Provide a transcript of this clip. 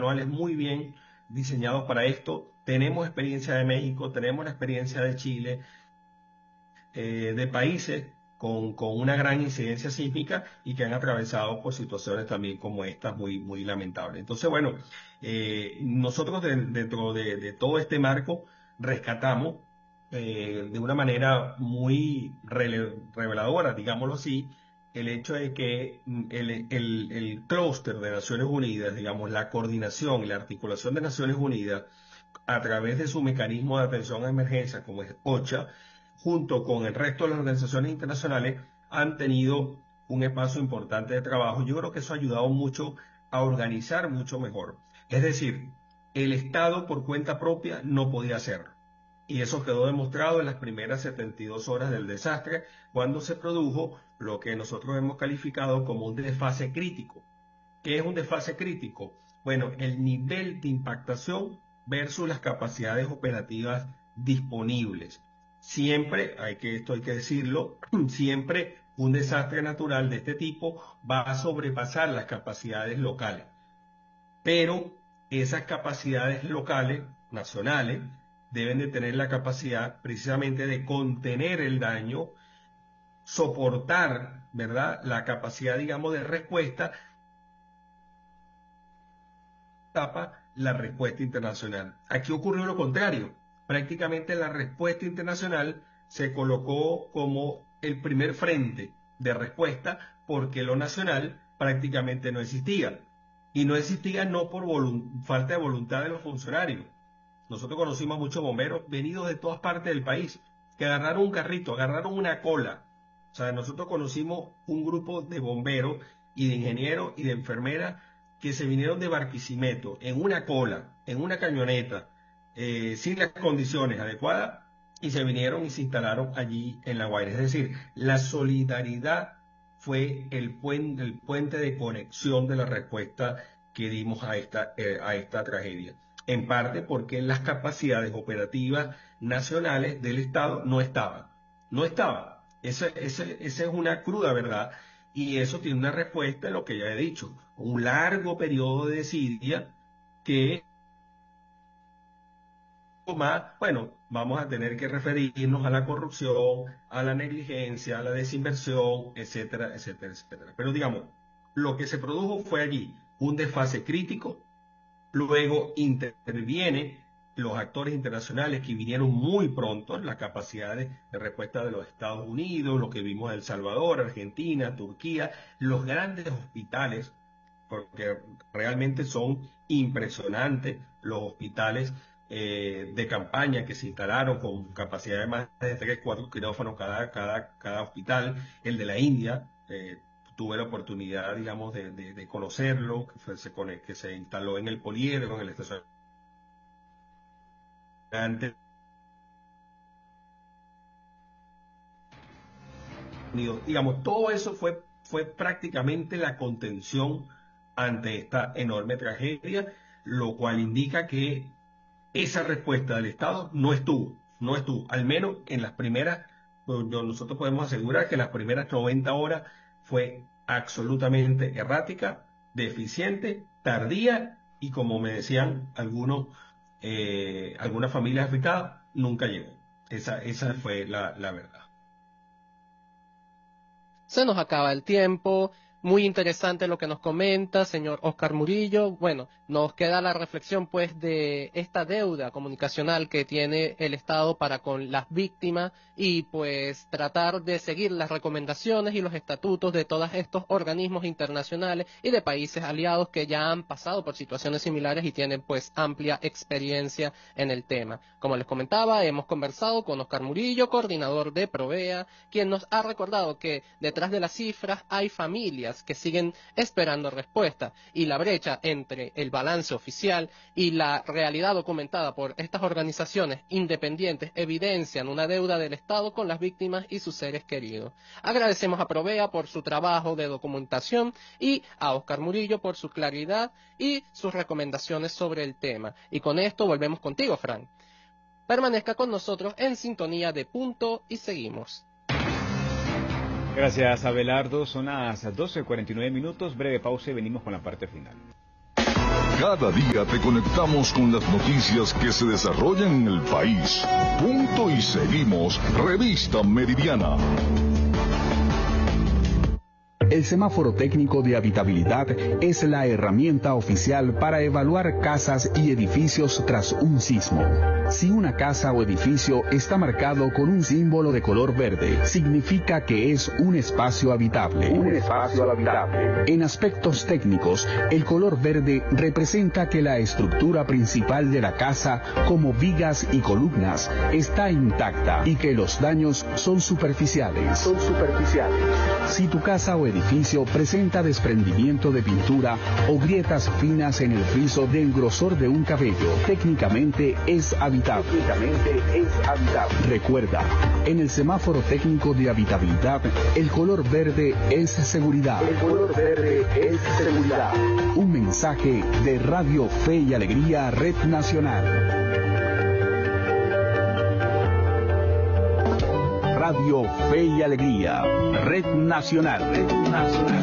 manuales muy bien diseñados para esto. Tenemos experiencia de México, tenemos la experiencia de Chile, de países con una gran incidencia sísmica y que han atravesado por situaciones también como estas muy, muy lamentables. Entonces, bueno, nosotros dentro de todo este marco rescatamos de una manera muy reveladora, digámoslo así, el hecho de que el clúster de Naciones Unidas, digamos, la coordinación y la articulación de Naciones Unidas a través de su mecanismo de atención a emergencias como es OCHA, junto con el resto de las organizaciones internacionales, han tenido un espacio importante de trabajo. Yo creo que eso ha ayudado mucho a organizar mucho mejor. Es decir, el Estado por cuenta propia no podía hacerlo. Y eso quedó demostrado en las primeras 72 horas del desastre, cuando se produjo lo que nosotros hemos calificado como un desfase crítico. ¿Qué es un desfase crítico? Bueno, el nivel de impactación versus las capacidades operativas disponibles. Siempre, esto hay que decirlo, siempre un desastre natural de este tipo va a sobrepasar las capacidades locales. Pero esas capacidades locales, nacionales, deben de tener la capacidad precisamente de contener el daño, soportar, ¿verdad?, la capacidad, digamos, de respuesta, la respuesta internacional. Aquí ocurrió lo contrario. Prácticamente la respuesta internacional se colocó como el primer frente de respuesta porque lo nacional prácticamente no existía. Y no existía no por falta de voluntad de los funcionarios. Nosotros conocimos a muchos bomberos venidos de todas partes del país que agarraron un carrito, agarraron una cola. O sea, nosotros conocimos un grupo de bomberos y de ingenieros y de enfermeras que se vinieron de Barquisimeto en una cola, en una camioneta, sin las condiciones adecuadas, y se vinieron y se instalaron allí en La Guaira. Es decir, la solidaridad fue el puente de conexión de la respuesta que dimos a esta tragedia. En parte porque las capacidades operativas nacionales del Estado no estaban. No estaban. Esa es una cruda verdad. Y eso tiene una respuesta en lo que ya he dicho, un largo periodo de desidia que más, bueno, vamos a tener que referirnos a la corrupción, a la negligencia, a la desinversión, etcétera, etcétera, etcétera. Pero digamos, lo que se produjo fue allí un desfase crítico, luego intervienen los actores internacionales que vinieron muy pronto, las capacidades de respuesta de los Estados Unidos, lo que vimos en El Salvador, Argentina, Turquía, los grandes hospitales, porque realmente son impresionantes los hospitales de campaña que se instalaron con capacidad de más de 3, 4 quirófanos cada hospital, el de la India. Tuve la oportunidad, digamos, de conocerlo, que se instaló en el Poliedro, en el estacionamiento. Digamos, todo eso fue prácticamente la contención ante esta enorme tragedia, lo cual indica que esa respuesta del Estado no estuvo, al menos en las primeras, nosotros podemos asegurar que en las primeras 90 horas fue absolutamente errática, deficiente, tardía y, como me decían algunas familias afectadas, nunca llegó. Esa fue la verdad. Se nos acaba el tiempo. Muy interesante lo que nos comenta, señor Oscar Murillo. Bueno, nos queda la reflexión pues de esta deuda comunicacional que tiene el Estado para con las víctimas y pues tratar de seguir las recomendaciones y los estatutos de todos estos organismos internacionales y de países aliados que ya han pasado por situaciones similares y tienen pues amplia experiencia en el tema. Como les comentaba, hemos conversado con Oscar Murillo, coordinador de Provea, quien nos ha recordado que detrás de las cifras hay familias que siguen esperando respuesta y la brecha entre el balance oficial y la realidad documentada por estas organizaciones independientes evidencian una deuda del Estado con las víctimas y sus seres queridos. Agradecemos a Provea por su trabajo de documentación y a Oscar Murillo por su claridad y sus recomendaciones sobre el tema. Y con esto volvemos contigo, Frank. Permanezca con nosotros en sintonía de Punto y seguimos. Gracias, Abelardo. Son las 12:49 minutos. Breve pausa y venimos con la parte final. Cada día te conectamos con las noticias que se desarrollan en el país. Punto y seguimos. Revista Meridiana. El semáforo técnico de habitabilidad es la herramienta oficial para evaluar casas y edificios tras un sismo. Si una casa o edificio está marcado con un símbolo de color verde, significa que es un espacio habitable. En aspectos técnicos, el color verde representa que la estructura principal de la casa, como vigas y columnas, está intacta y que los daños son superficiales. Si tu casa o edificio presenta desprendimiento de pintura o grietas finas en el friso del grosor de un cabello, técnicamente es habitable. Recuerda, en el semáforo técnico de habitabilidad, el color verde es seguridad. Un mensaje de Radio Fe y Alegría, Red Nacional. Radio Fe y Alegría, Red Nacional.